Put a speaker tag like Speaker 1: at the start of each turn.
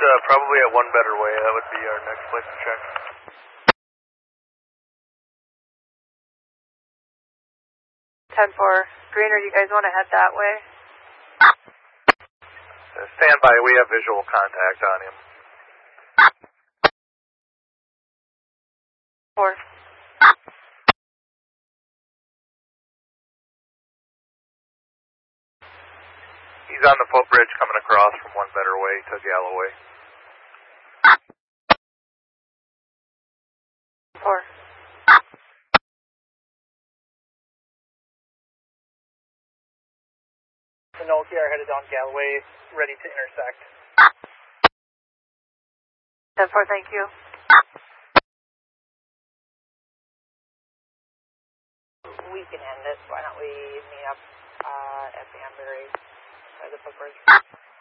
Speaker 1: probably at One Better Way. That would be our next place to check.
Speaker 2: 10-4. Greener, do you guys want to head that way?
Speaker 1: Stand by. We have visual contact on him.
Speaker 2: 4.
Speaker 1: He's on the footbridge coming across from One Better Way to Galloway.
Speaker 2: 4.
Speaker 3: The Nokia are headed down Galloway, ready to intersect.
Speaker 2: 10-4, thank you. We can end this. Why don't we meet up at Banbury by the footbridge?